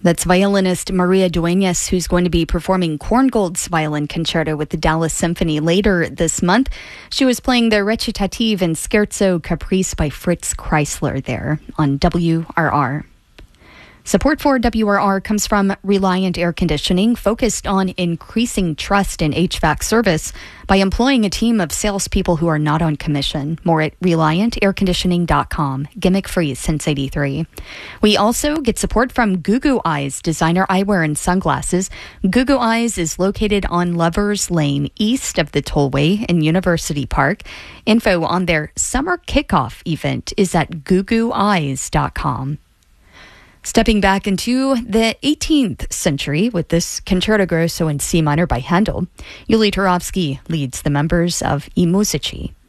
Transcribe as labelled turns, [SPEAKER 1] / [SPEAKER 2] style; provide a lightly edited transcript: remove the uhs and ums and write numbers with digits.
[SPEAKER 1] That's violinist Maria Dueñas, who's going to be performing Korngold's Violin Concerto with the Dallas Symphony later this month. She was playing the Recitative and Scherzo Caprice by Fritz Kreisler there on WRR. Support for WRR comes from Reliant Air Conditioning, focused on increasing trust in HVAC service by employing a team of salespeople who are not on commission. More at ReliantAirConditioning.com. Gimmick free since '83. We also get support from Gugu Eyes, designer eyewear and sunglasses. Gugu Eyes is located on Lovers Lane, east of the Tollway in University Park. Info on their summer kickoff event is at gugueyes.com. Stepping back into the 18th century with this Concerto Grosso in C minor by Handel, Yuli Turovsky leads the members of I Musici.